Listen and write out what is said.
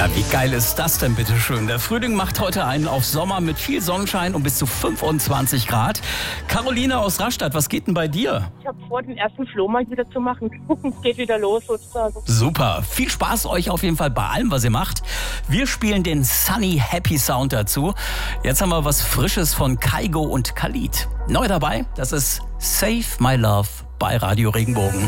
Ja, wie geil ist das denn, bitteschön? Der Frühling macht heute einen auf Sommer mit viel Sonnenschein und bis zu 25 Grad. Caroline aus Rastatt, was geht denn bei dir? Ich habe vor, den ersten Flohmarkt wieder zu machen. Es geht wieder los sozusagen. Super, viel Spaß euch auf jeden Fall bei allem, was ihr macht. Wir spielen den Sunny Happy Sound dazu. Jetzt haben wir was Frisches von Kygo und Khalid. Neu dabei, das ist Save My Love bei Radio Regenbogen.